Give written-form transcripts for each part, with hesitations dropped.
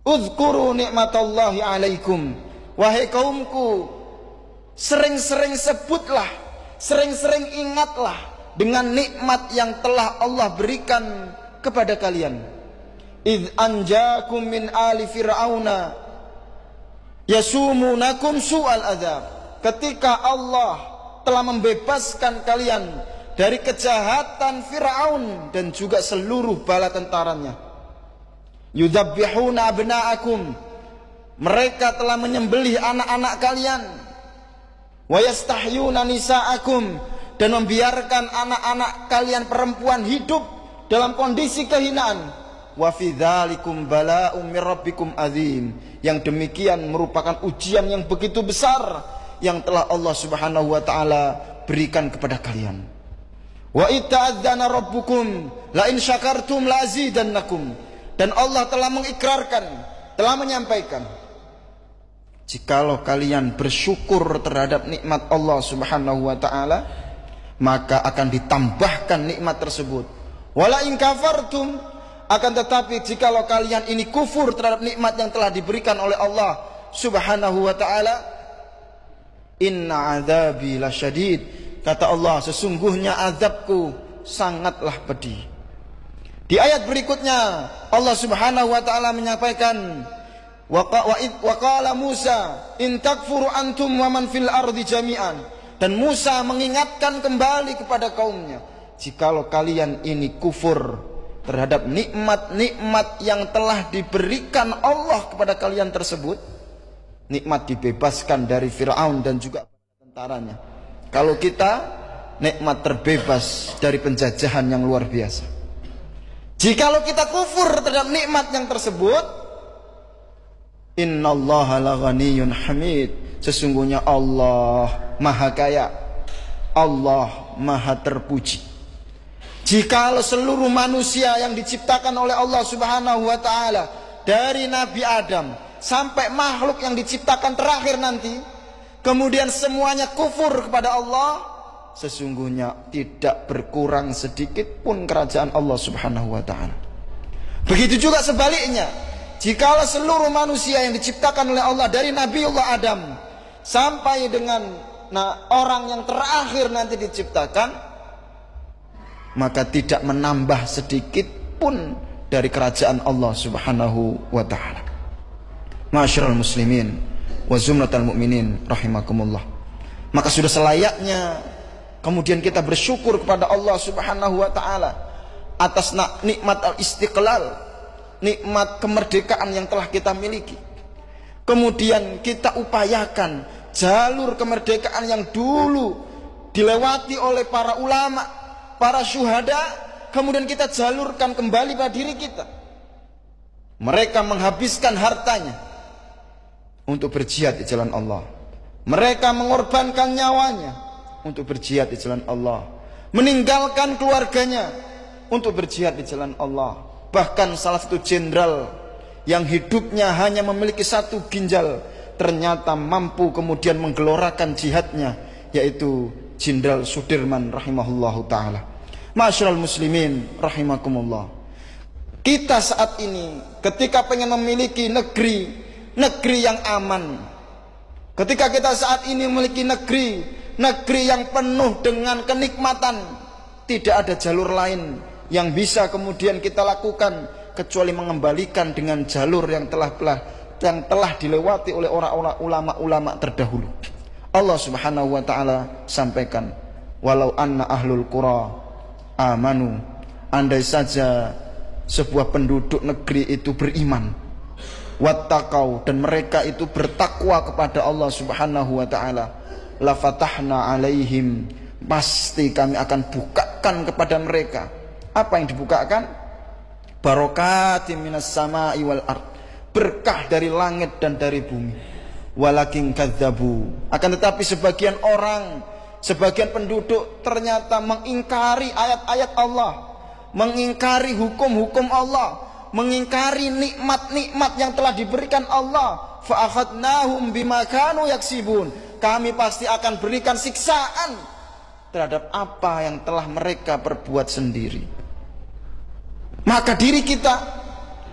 Uzkuru nikmatallahi alaikum. Wahai kaumku, sering-sering sebutlah, sering-sering ingatlah dengan nikmat yang telah Allah berikan kepada kalian. Idh anjakum min ali fir'auna yasumunakum su'al adzab. Ketika Allah telah membebaskan kalian dari kejahatan Fir'aun dan juga seluruh bala tentaranya. Yudzabbihuna abna'akum, mereka telah menyembelih anak-anak kalian. Wa yastahyuna nisa'akum, dan membiarkan anak-anak kalian perempuan hidup dalam kondisi kehinaan. Wa fi dzalikum bala'um mir rabbikum azim. Yang demikian merupakan ujian yang begitu besar yang telah Allah Subhanahu wa taala berikan kepada kalian. Wa itta'adzana rabbukum la in syakartum la azidannakum. Dan Allah telah mengikrarkan, telah menyampaikan, jikalau kalian bersyukur terhadap nikmat Allah Subhanahu wa taala, maka akan ditambahkan nikmat tersebut. Wala in kafartum, akan tetapi jikalau kalian ini kufur terhadap nikmat yang telah diberikan oleh Allah Subhanahu wa taala, inna adzabi lasyadid, kata Allah, sesungguhnya azabku sangatlah pedih. Di ayat berikutnya Allah Subhanahu wa taala menyampaikan, wa qala Musa in takfuru antum wa man fil ardi jami'an. Dan Musa mengingatkan kembali kepada kaumnya, jikalau kalian ini kufur terhadap nikmat-nikmat yang telah diberikan Allah kepada kalian tersebut, nikmat dibebaskan dari Fir'aun dan juga tentaranya. Kalau kita nikmat terbebas dari penjajahan yang luar biasa. Jikalau kita kufur terhadap nikmat yang tersebut, innallaha laghaniyyun hamid, sesungguhnya Allah maha kaya, Allah maha terpuji. Jikalau seluruh manusia yang diciptakan oleh Allah Subhanahu wa taala, dari Nabi Adam sampai makhluk yang diciptakan terakhir nanti, kemudian semuanya kufur kepada Allah, sesungguhnya tidak berkurang sedikit pun kerajaan Allah Subhanahu wa taala. Begitu juga sebaliknya, jikalau seluruh manusia yang diciptakan oleh Allah dari Nabiullah Adam sampai dengan orang yang terakhir nanti diciptakan, maka tidak menambah sedikit pun dari kerajaan Allah Subhanahu wa taala. Ma'asyiral muslimin wa zumratal mu'minin rahimakumullah. Maka sudah selayaknya kemudian kita bersyukur kepada Allah Subhanahu wa taala atas nikmat al-istiqlal, nikmat kemerdekaan yang telah kita miliki. Kemudian kita upayakan jalur kemerdekaan yang dulu dilewati oleh para ulama, para syuhada, kemudian kita jalurkan kembali pada diri kita. Mereka menghabiskan hartanya untuk berjihad di jalan Allah. Mereka mengorbankan nyawanya untuk berjihad di jalan Allah, meninggalkan keluarganya untuk berjihad di jalan Allah. Bahkan salah satu jenderal yang hidupnya hanya memiliki satu ginjal ternyata mampu kemudian menggelorakan jihadnya, yaitu Jenderal Sudirman rahimahullahu taala. Ma'asyiral muslimin rahimakumullah. Kita saat ini ketika pengen memiliki negeri yang aman, ketika kita saat ini memiliki negeri yang penuh dengan kenikmatan, tidak ada jalur lain yang bisa kemudian kita lakukan kecuali mengembalikan dengan jalur yang telah dilewati oleh orang-orang ulama-ulama terdahulu. Allah Subhanahu wa taala sampaikan, walau anna ahlul qura amanu, andai saja sebuah penduduk negeri itu beriman, wattaqau, dan mereka itu bertakwa kepada Allah Subhanahu wa taala, la fatahna alaihim, pasti kami akan bukakan kepada mereka. Apa yang dibukakan? Barakatim minas sama'i wal ard, berkah dari langit dan dari bumi. Walakin kadzabu, akan tetapi sebagian orang, sebagian penduduk ternyata mengingkari ayat-ayat Allah, mengingkari hukum-hukum Allah, mengingkari nikmat-nikmat yang telah diberikan Allah. Fa akhadnahum bima kanu yaksibun, kami pasti akan berikan siksaan terhadap apa yang telah mereka perbuat sendiri. Maka diri kita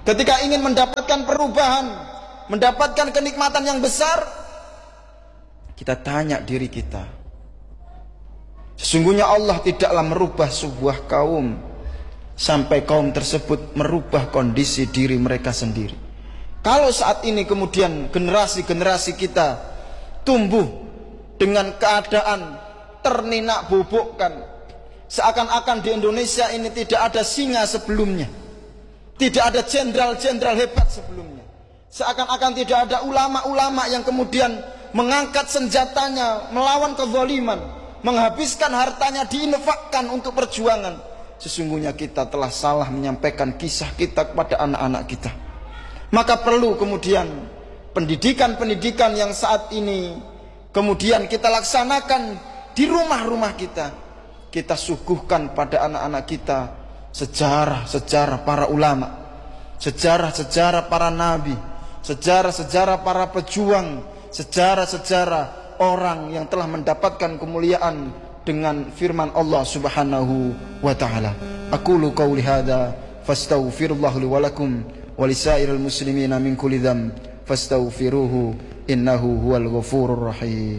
Ketika ingin mendapatkan perubahan, mendapatkan kenikmatan yang besar, kita tanya diri kita. Sesungguhnya Allah tidaklah merubah sebuah kaum sampai kaum tersebut merubah kondisi diri mereka sendiri. Kalau saat ini kemudian generasi-generasi kita tumbuh dengan keadaan terninak bobokkan, seakan-akan di Indonesia ini tidak ada singa sebelumnya, tidak ada jenderal-jenderal hebat sebelumnya, seakan-akan tidak ada ulama-ulama yang kemudian mengangkat senjatanya melawan kezaliman, menghabiskan hartanya diinfakkan untuk perjuangan. Sesungguhnya kita telah salah menyampaikan kisah kita kepada anak-anak kita. Maka perlu kemudian pendidikan-pendidikan yang saat ini kemudian kita laksanakan di rumah-rumah kita. Kita suguhkan pada anak-anak kita sejarah-sejarah para ulama, sejarah-sejarah para nabi, sejarah-sejarah para pejuang, sejarah-sejarah orang yang telah mendapatkan kemuliaan dengan firman Allah Subhanahu wa taala. Aqulu qauli hadza fastaghfirullah li wa lakum wa lisairil muslimina min kulli dzamb fastaghfiruhu innahu huwal ghafurur rahim.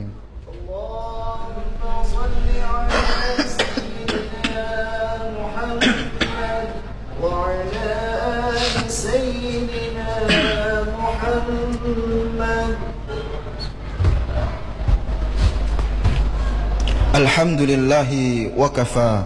Alhamdulillahi wa kafa,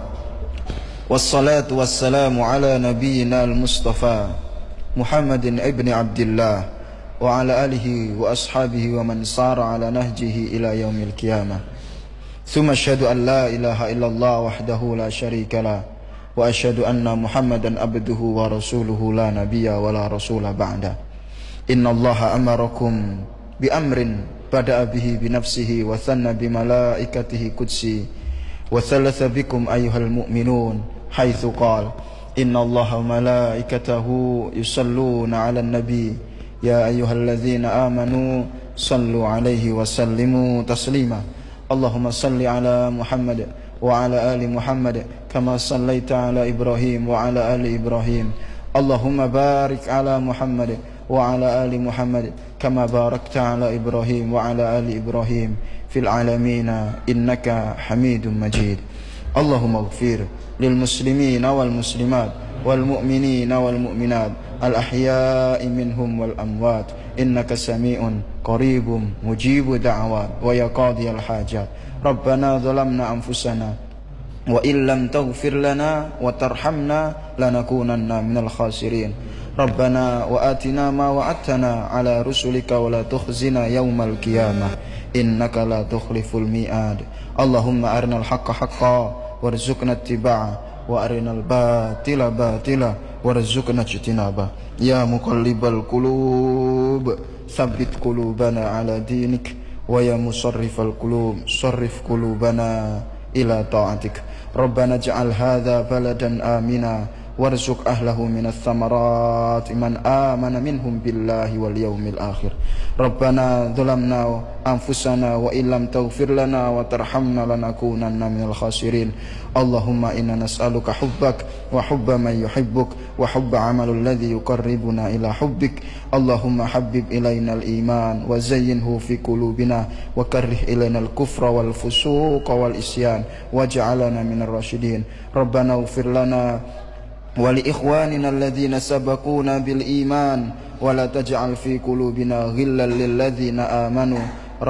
wassalatu wassalamu ala nabiyyina al-mustafa Muhammadin ibni Abdillah wa ala alihi wa ashabihi wa man sara ala nahjihi ila yaumil qiyamah. Thumma asyhadu an la ilaha illallah wahdahu la syarika lah wa asyhadu anna Muhammadan abduhu wa rasuluhu la nabiyya wa la rasula ba'da. Innallaha amarakum bi amrin bada'a bihi binafsihi wa thanna bi malaikatihi qudsi wa thalatha bikum ayyuhal mu'minun haitsu qala innallaha wa malaikatahu yusalluna 'alan nabi ya ayyuhalladzina amanu sallu 'alaihi wa sallimu taslima. Allahumma salli 'ala Muhammad wa 'ala ali Muhammad kama sallaita 'ala Ibrahim wa 'ala ali Ibrahim. Allahumma barik 'ala Muhammad wa 'ala ali Muhammad kama barakta 'ala Ibrahim wa 'ala ali Ibrahim fil 'alamin innaka Hamidum Majid. Allahumma ighfir lil muslimina wal muslimat wal mu'minina wal mu'minat al ahya'i minhum wal amwat innaka sami'un qaribum mujibu da'wat wa ya qadiyal hajat. Rabbana zalamna anfusana wa illam taghfir lana wa tarhamna lanakunanna minal khasirin. Rabbana wa atina ma wa'adtana ala rusulika wa la tukhzina yawmal qiyamah innaka la tukhliful mi'ad. Allahumma arinal haqqa haqqan warzuqna ittiba'ah wa arinal batila batila warzuqna ijtinabah. Ya muqallibal qulub tsabbit qulubana ala dinik wa ya musarrifal qulub sarrif qulubana ila ta'atik. Rabbana ij'al hadza baladan amina warzuq ahlahu minas thamarat man amana minhum billahi wal yawmil akhir. Rabbana zalamna anfusana wa illam taghfir lana wa tarhamna lanakunanna minal khasirin. Allahumma inna nas'aluka hubbak wa hubba man yuhibbuk wa hubba amalul ladzi yuqarribuna ila hubbik. Allahumma habbib ilainal iman wa zayyinhu fi qulubina wa karrih ilainal kufra wal fusuqa wal isyan waj'alna minar rasyidin. Rabbana ighfir lana ولإخواننا الذين سبقونا بالإيمان ولا تجعل في قلوبنا غلا للذين آمنوا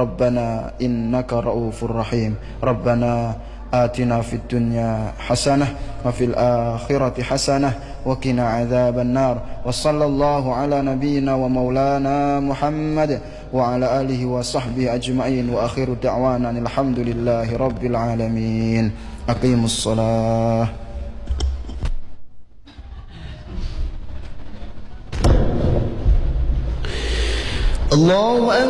ربنا إنك رؤوف رحيم. ربنا آتنا في الدنيا حسنة وفي الآخرة حسنة وقنا عذاب النار. وصلى الله على نبينا ومولانا محمد وعلى آله وصحبه أجمعين وآخر دعوانا الحمد لله رب العالمين. أقيموا الصلاة. الله